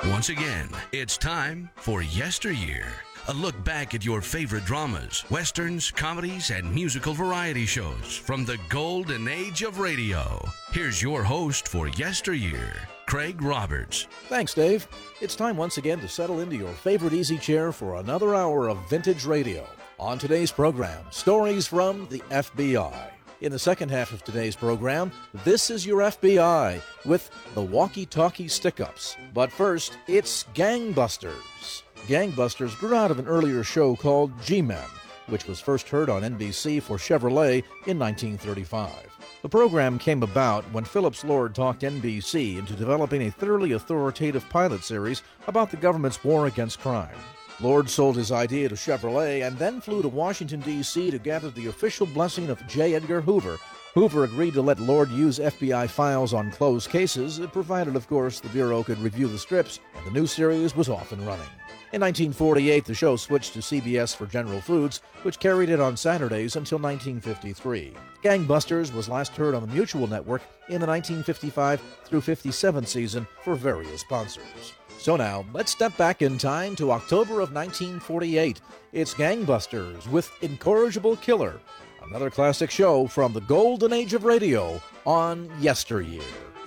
Once again, it's time for Yesteryear. A look back at your favorite dramas, westerns, comedies, and musical variety shows from the golden age of radio. Here's your host for Yesteryear, Craig Roberts. Thanks, Dave. It's time once again to settle into your favorite easy chair for another hour of vintage radio. On today's program, stories from the FBI. In the second half of today's program, This Is Your FBI with the Walkie-Talkie Stick-Ups. But first, it's Gangbusters. Gangbusters grew out of an earlier show called G-Men, which was first heard on NBC for Chevrolet in 1935. The program came about when Phillips Lord talked NBC into developing a thoroughly authoritative pilot series about the government's war against crime. Lord sold his idea to Chevrolet and then flew to Washington, D.C. to gather the official blessing of J. Edgar Hoover. Hoover agreed to let Lord use FBI files on closed cases, provided, of course, the Bureau could review the strips, and the new series was off and running. In 1948, the show switched to CBS for General Foods, which carried it on Saturdays until 1953. Gangbusters was last heard on the Mutual Network in the 1955 through 57 season for various sponsors. So now, let's step back in time to October of 1948. It's Gangbusters with Incorrigible Killer, another classic show from the golden age of radio on Yesteryear.